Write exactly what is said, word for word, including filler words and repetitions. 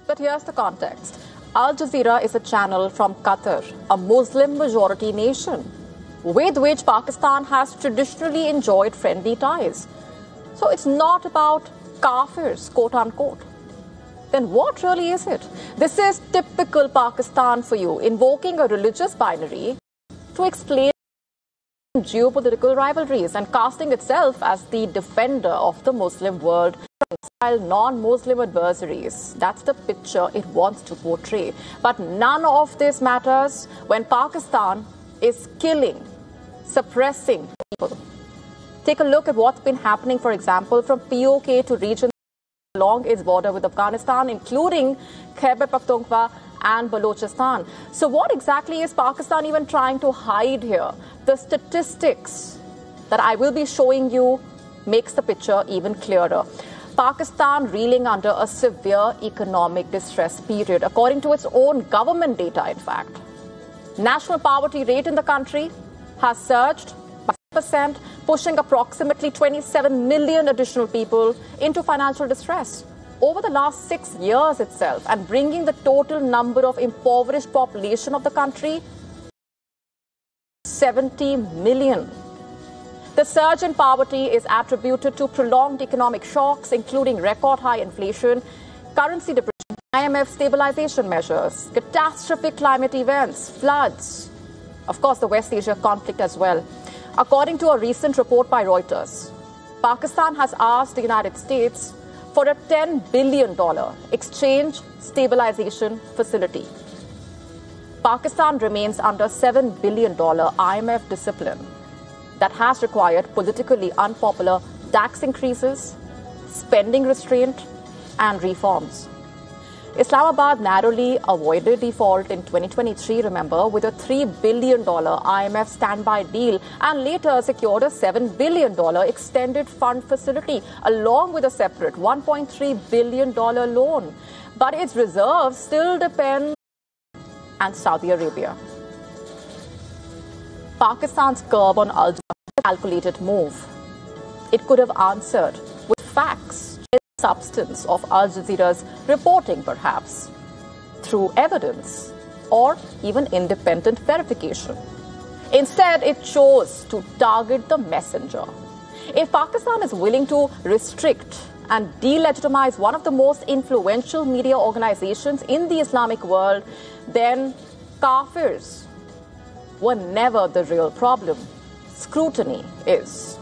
But here's the context. Al Jazeera is a channel from Qatar, a Muslim-majority nation, with which Pakistan has traditionally enjoyed friendly ties. So it's not about kafirs, quote-unquote. Then what really is it? This is typical Pakistan for you, invoking a religious binary to explain geopolitical rivalries and casting itself as the defender of the Muslim world while non-Muslim adversaries. That's the picture it wants to portray. But none of this matters when Pakistan is killing, suppressing people. Take a look at what's been happening, for example, from P O K to regions along its border with Afghanistan, including Khyber Pakhtunkhwa and Balochistan. So what exactly is Pakistan even trying to hide here? The statistics that I will be showing you makes the picture even clearer. Pakistan reeling under a severe economic distress period, according to its own government data, in fact. National poverty rate in the country has surged by six percent, pushing approximately twenty-seven million additional people into financial distress over the last six years itself, and bringing the total number of impoverished population of the country seventy million. The surge in poverty is attributed to prolonged economic shocks, including record high inflation, currency depreciation, I M F stabilization measures, catastrophic climate events, floods, of course, the West Asia conflict as well. According to a recent report by Reuters, Pakistan has asked the United States for a ten billion dollars exchange stabilization facility. Pakistan remains under seven billion dollars I M F discipline that has required politically unpopular tax increases, spending restraint, and reforms. Islamabad narrowly avoided default in twenty twenty-three, remember, with a three billion dollars I M F standby deal, and later secured a seven billion dollars extended fund facility along with a separate one point three billion dollars loan. But its reserves still depend on Saudi Arabia. Pakistan's curb on Al Jazeera is a calculated move. It could have answered with facts, substance of Al Jazeera's reporting, perhaps, through evidence or even independent verification. Instead, it chose to target the messenger. If Pakistan is willing to restrict and delegitimize one of the most influential media organizations in the Islamic world, then kafirs were never the real problem. Scrutiny is.